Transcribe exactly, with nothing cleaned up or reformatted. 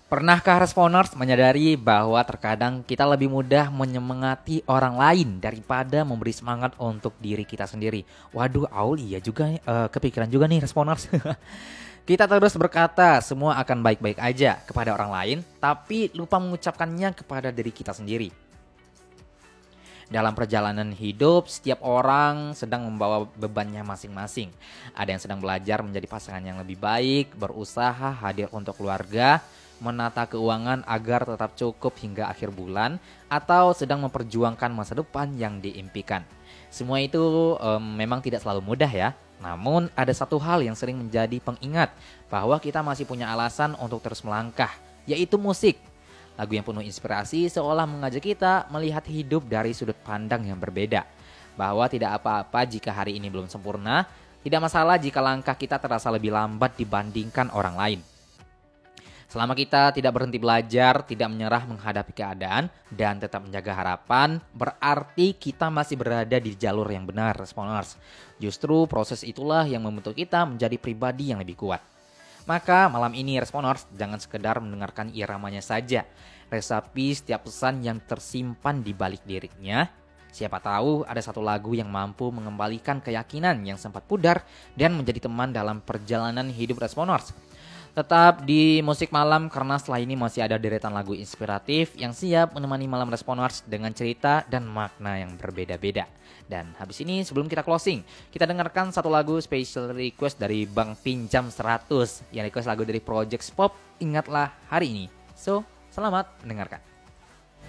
Pernahkah responers menyadari bahwa terkadang kita lebih mudah menyemangati orang lain daripada memberi semangat untuk diri kita sendiri? Waduh, Aul iya juga, eh, kepikiran juga nih responers. Kita terus berkata semua akan baik-baik aja kepada orang lain, tapi lupa mengucapkannya kepada diri kita sendiri. Dalam perjalanan hidup, setiap orang sedang membawa bebannya masing-masing. Ada yang sedang belajar menjadi pasangan yang lebih baik, berusaha hadir untuk keluarga, menata keuangan agar tetap cukup hingga akhir bulan, atau sedang memperjuangkan masa depan yang diimpikan. Semua itu em, memang tidak selalu mudah ya. Namun ada satu hal yang sering menjadi pengingat bahwa kita masih punya alasan untuk terus melangkah, yaitu musik. Lagu yang penuh inspirasi seolah mengajak kita melihat hidup dari sudut pandang yang berbeda. Bahwa tidak apa-apa jika hari ini belum sempurna, tidak masalah jika langkah kita terasa lebih lambat dibandingkan orang lain. Selama kita tidak berhenti belajar, tidak menyerah menghadapi keadaan, dan tetap menjaga harapan, berarti kita masih berada di jalur yang benar, responers. Justru proses itulah yang membentuk kita menjadi pribadi yang lebih kuat. Maka malam ini responers jangan sekedar mendengarkan iramanya saja. Resapi setiap pesan yang tersimpan di balik liriknya. Siapa tahu ada satu lagu yang mampu mengembalikan keyakinan yang sempat pudar dan menjadi teman dalam perjalanan hidup responers. Tetap di musik malam karena setelah ini masih ada deretan lagu inspiratif yang siap menemani malam responers dengan cerita dan makna yang berbeda-beda. Dan habis ini sebelum kita closing, kita dengarkan satu lagu special request dari Bang Pinjam seratus yang request lagu dari Project Pop, Ingatlah Hari Ini. So, selamat mendengarkan.